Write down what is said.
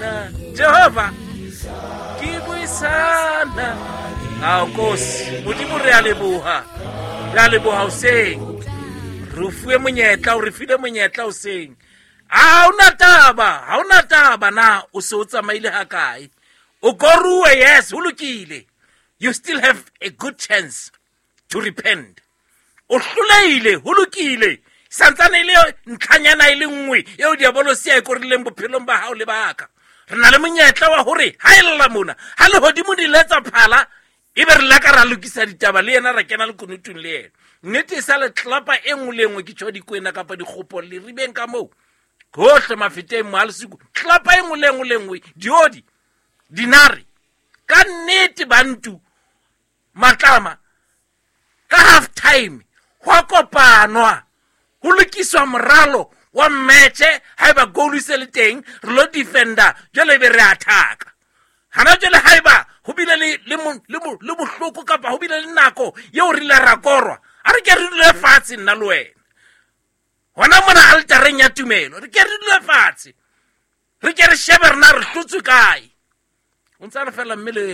buisana Jehova ke buisana Nkosi modimo re a leboha hoseng re fuwe monyetla o re file monyetla hoseng ha una taba na o se o tsamaile hakae o koruwe yes ho lokile you still have a good chance to repent o hloleile ho lokile santsane ile ntlhanyana ile nngwe eo diabolo se a korileng bophelong ba hao le baka re na le monyetla wa hore ha ella mona ha le hodimo di letsa phala ebe re la ka ra lokisa ditaba le yena ra kena le konutung le yena nnete sa le tlapa e nngwe le nngwe ke tsho dikwena kapa dikgopo le ribeng ka moo gohle mafeteng mo halsiku tlapa e nngwe le nngwe diodi dinare ka nnete bantu matlama ka half time ho kopanwa ho lokiswa moralo wa matche haeba goal se le teng re lo defender jole be re attack hana jole haeba ho bile le bohloko kapa ho bile le nako yeo re la rakorwa a re ke re dule fatshe nna le wena hona mona altareng ya tumelo re ke re dule fatshe re ke re shebe rena re hlotswe kae o ntse re fela mmele